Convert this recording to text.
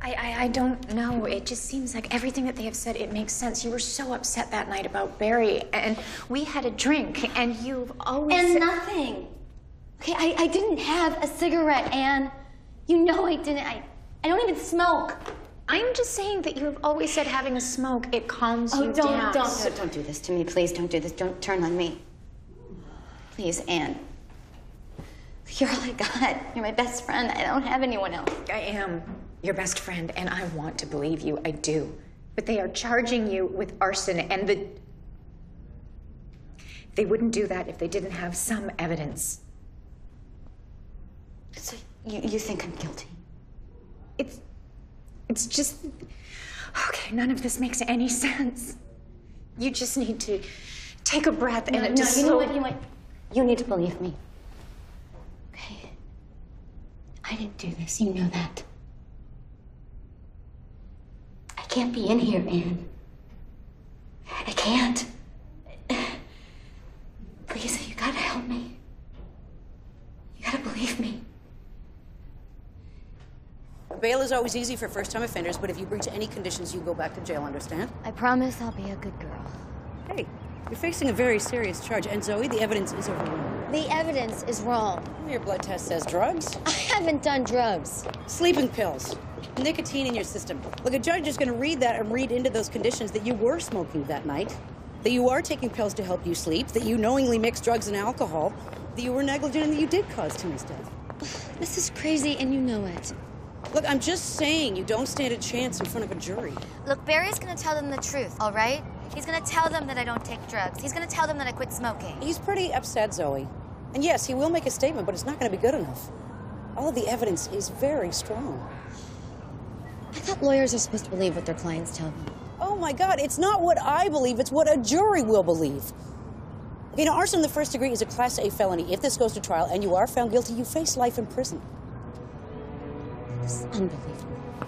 I don't know. It just seems like everything that they have said, it makes sense. You were so upset that night about Barry, and we had a drink, and you've always... And nothing. Okay, I didn't have a cigarette, Anne. You know I didn't. I don't even smoke. I'm just saying that you have always said having a smoke, it calms you down. Don't do this to me, please. Don't do this. Don't turn on me. Please, Anne. You're all I got. You're my best friend. I don't have anyone else. I am your best friend, and I want to believe you. I do. But they are charging you with arson, and they wouldn't do that if they didn't have some evidence. So you think I'm guilty? It's just... Okay, none of this makes any sense. You just need to take a breath and No, you know what? You need to believe me. Okay? I didn't do this. You know that. I can't be in here, Anne. I can't. Please, you gotta help me. You gotta believe me. Bail is always easy for first-time offenders, but if you breach any conditions, you go back to jail, understand? I promise I'll be a good girl. Hey, you're facing a very serious charge, and Zoe, the evidence is overwhelming. The evidence is wrong. Your blood test says drugs. I haven't done drugs. Sleeping pills. Nicotine in your system. Look, a judge is going to read that and read into those conditions that you were smoking that night, that you are taking pills to help you sleep, that you knowingly mixed drugs and alcohol, that you were negligent, and that you did cause Timmy's death. This is crazy, and you know it. Look, I'm just saying you don't stand a chance in front of a jury. Look, Barry's gonna tell them the truth, all right? He's gonna tell them that I don't take drugs. He's gonna tell them that I quit smoking. He's pretty upset, Zoe. And yes, he will make a statement, but it's not going to be good enough. All of the evidence is very strong. I thought lawyers are supposed to believe what their clients tell them. Oh my God, it's not what I believe, it's what a jury will believe. You know, arson in the first degree is a Class A felony. If this goes to trial and you are found guilty, you face life in prison. This is unbelievable.